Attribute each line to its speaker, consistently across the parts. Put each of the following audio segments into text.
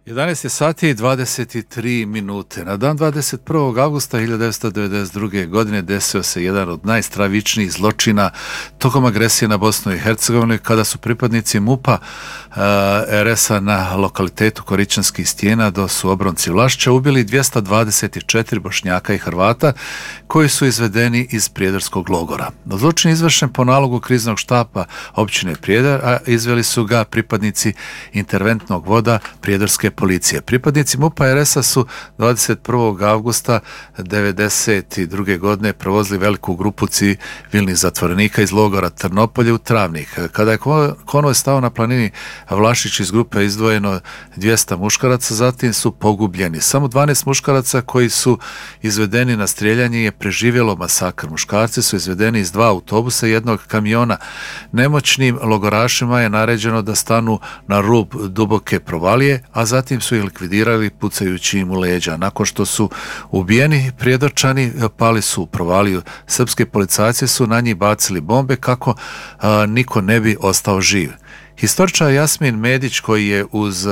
Speaker 1: 11 sati i 23 minute. Na dan 21. augusta 1992. godine desio se jedan od najstravičnijih zločina tokom agresije na Bosnu i Hercegovinu, kada su pripadnici MUP-a RS-a na lokalitetu Koričanskih stijena do su obronci Vlašća ubili 224 Bošnjaka i Hrvata koji su izvedeni iz prijedarskog logora. Zločin je izvršen po nalogu kriznog štapa općine Prijedar, a izveli su ga pripadnici interventnog voda prijedarske policije. Pripadnici MUP-a RS-a su 21. augusta 1992. godine provozili veliku grupu civilnih zatvorenika iz logora Trnopolje u Travnik. Kada je konvoj stao na planini Vlašić, iz grupe izdvojeno 200 muškaraca, zatim su pogubljeni. Samo 12 muškaraca koji su izvedeni na strijeljanje je preživjelo masakr. Muškarci su izvedeni iz 2 autobusa i jednog kamiona. Nemoćnim logorašima je naređeno da stanu na rub duboke provalije, a zatim su ih likvidirali pucajući im u leđa. Nakon što su ubijeni, prijedočani pali su u provaliju. Srpski policajci su na njih bacili bombe kako niko ne bi ostao živ. Historičar Jasmin Medić, koji je uz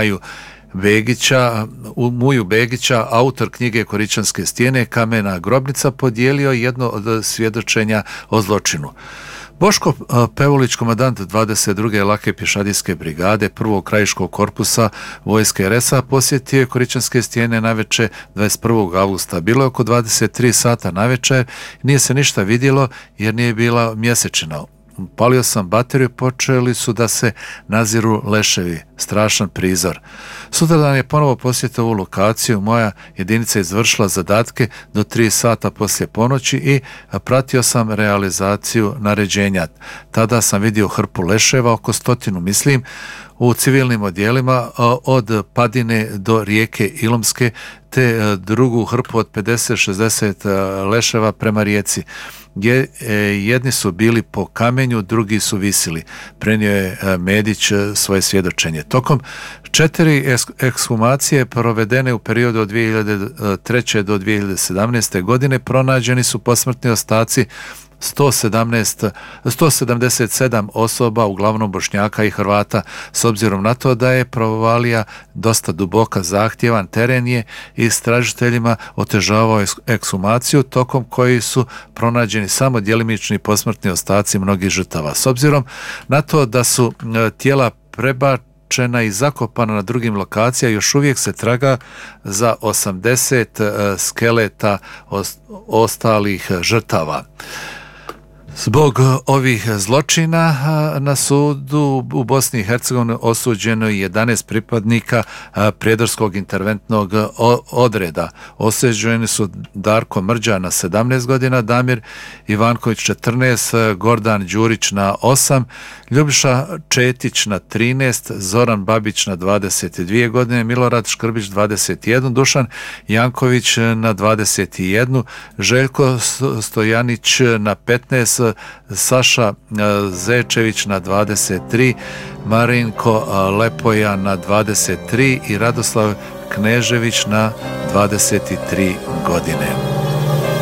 Speaker 1: Muju Begića, autor knjige Koričanske stijene, Kamena grobnica, podijelio jedno od svjedočenja o zločinu. Boško Pevulić, komandant 22. lake pješadijske brigade 1. krajiškog korpusa vojske RS-a, posjetio je Koričanske stijene navečer 21. augusta. Bilo je oko 23 sata navečer, nije se ništa vidjelo jer nije bila mjesečina. Palio sam bateriju, počeli su da se naziru leševi. Strašan prizor. Sutradan je ponovo posjetio ovu lokaciju. Moja jedinica izvršila zadatke do 3 sata poslije ponoći i pratio sam realizaciju naređenja. Tada sam vidio hrpu leševa, oko 100, mislim, u civilnim odjelima od Padine do rijeke Ilomske, te drugu hrpu od 50-60 leševa prema rijeci. Jedni su bili po kamenju, drugi su visili. Prenio je Medić svoje svjedočenje. Tokom 4 ekshumacije provedene u periodu od 2003. do 2017. godine pronađeni su posmrtni ostaci 177 osoba, uglavnom Bošnjaka i Hrvata. S obzirom na to da je provalija dosta duboka, zahtjevan teren je istražiteljima otežavao ekshumaciju, tokom koji su pronađeni samo djelimični posmrtni ostaci mnogih žrtava. S obzirom na to da su tijela prebačena i zakopana na drugim lokacijama, još uvijek se traga za 80 skeleta ostalih žrtava. Zbog ovih zločina na sudu u Bosni i Hercegovini osuđeno je 11 pripadnika prijedarskog interventnog odreda. Osuđeni su Darko Mrđa na 17 godina, Damir Ivanković 14, Gordan Đurić na 8, Ljubiša Četić na 13, Zoran Babić na 22 godine, Milorad Škrbić 21, Dušan Janković na 21, Željko Stojanić na 15, Saša Zečević na 23, Marinko Lepoja na 23 i Radoslav Knežević na 23 godine.